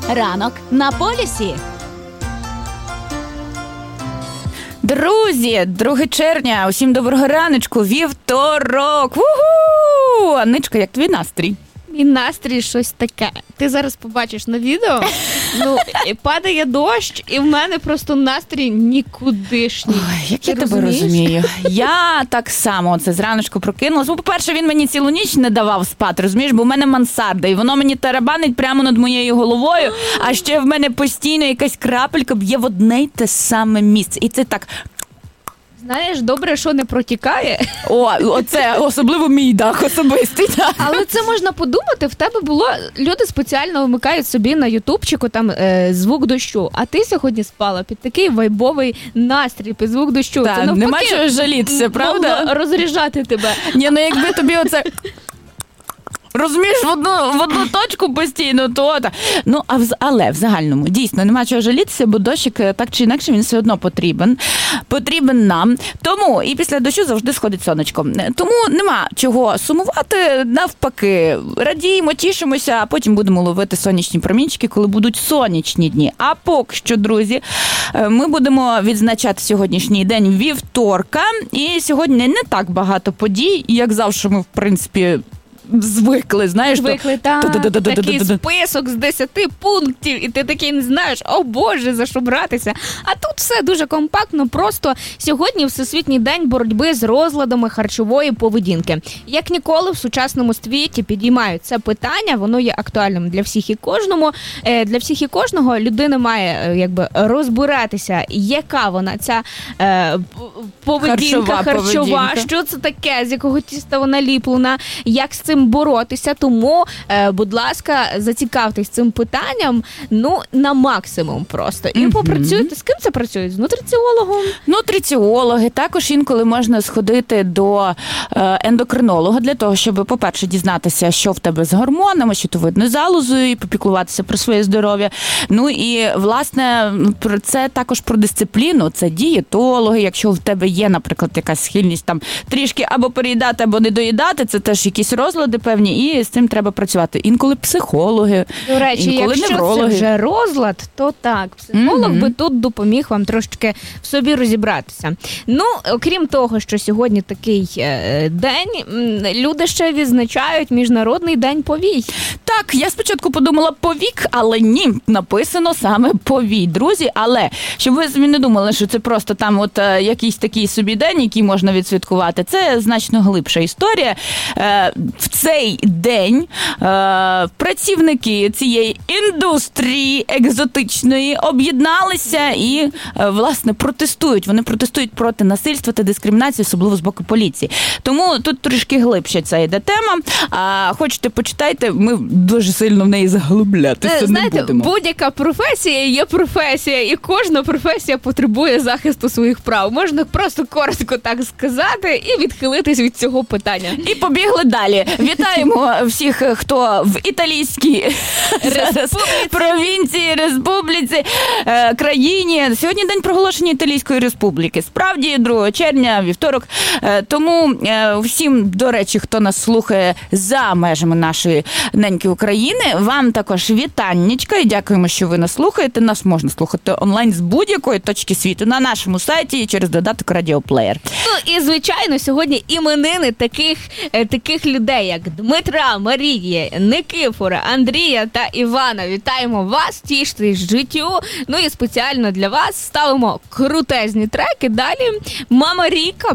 Ранок на полюсі. Друзі, 2 червня, усім доброго раночку, вівторок. Уху! Анничко, як твій настрій? Мій настрій щось таке. Ти зараз побачиш на відео, падає дощ, і в мене просто настрій нікудишній. Ой, як я тебе розумію. Я так само оце зраночку прокинулась. По-перше, він мені цілу ніч не давав спати, розумієш, бо в мене мансарда, і воно мені тарабанить прямо над моєю головою, а ще в мене постійно якась крапелька б'є в одне й те саме місце. І це так... Знаєш, добре, що не протікає. Оце особливо мій дах особистий. Так. Але це можна подумати, в тебе було, люди спеціально вмикають собі на ютубчику там звук дощу, а ти сьогодні спала під такий вайбовий настрій, під звук дощу. Так, це нема чого жалітися, правда? Могло розряджати тебе. Ні, ну якби тобі оце... Розумієш, в одну точку постійно, то. Ну, але в загальному, дійсно, нема чого жалітися, бо дощик так чи інакше він все одно потрібен. Потрібен нам. Тому і після дощу завжди сходить сонечко. Тому нема чого сумувати, навпаки. Радіємо, тішимося, а потім будемо ловити сонячні промінчики, коли будуть сонячні дні. А поки що, друзі, ми будемо відзначати сьогоднішній день вівторка. І сьогодні не так багато подій, як завжди ми, в принципі, звикли, знаєш. Такий список з 10 пунктів, і ти такий не знаєш, о Боже, за що братися. А тут все дуже компактно, просто сьогодні Всесвітній день боротьби з розладами харчової поведінки. Як ніколи в сучасному світі підіймають це питання, воно є актуальним для всіх і кожному. Для всіх і кожного людина має розбиратися, яка вона, ця поведінка харчова, що це таке, з якого тіста вона ліплена, як з цим боротися, тому, будь ласка, зацікавтесь цим питанням, на максимум просто. І попрацюйте. З ким це працюють? З нутриціологом? Нутриціологи. Також інколи можна сходити до ендокринолога для того, щоб, по-перше, дізнатися, що в тебе з гормонами, щитовидною залозою, і попіклуватися про своє здоров'я. Ну і, власне, це також про дисципліну. Це дієтологи. Якщо в тебе є, наприклад, якась схильність там трішки або переїдати, або не доїдати, це теж якісь розлади певні, і з цим треба працювати. Інколи психологи, до речі, інколи якщо неврологи. Це вже розлад, то так, психолог би тут допоміг вам трошечки в собі розібратися. Окрім того, що сьогодні такий день, люди ще відзначають Міжнародний день повій. Так, я спочатку подумала повік, але ні, написано саме повій, друзі. Але, щоб ви собі не думали, що це просто там якийсь такий собі день, який можна відсвяткувати, це значно глибша історія. В цей день працівники цієї індустрії екзотичної об'єдналися і, власне, протестують. Вони протестують проти насильства та дискримінації, особливо з боку поліції. Тому тут трішки глибше ця йде тема. Хочете, почитайте, ми дуже сильно в неї заглублятися не будемо. Будь-яка професія є професія, і кожна професія потребує захисту своїх прав. Можна просто коротко так сказати і відхилитись від цього питання. І побігли далі. Вітаємо всіх, хто в італійській провінції, республіці, країні. Сьогодні день проголошення Італійської республіки. Справді, 2 червня, вівторок. Тому всім, до речі, хто нас слухає за межами нашої неньки України, вам також вітаннячка і дякуємо, що ви нас слухаєте. Нас можна слухати онлайн з будь-якої точки світу на нашому сайті і через додаток Радіоплеєр. І, звичайно, сьогодні іменини таких людей, як Дмитра, Марії, Никифора, Андрія та Івана. Вітаємо вас, тіштесь життю. І спеціально для вас ставимо крутезні треки. Далі Мама Ріка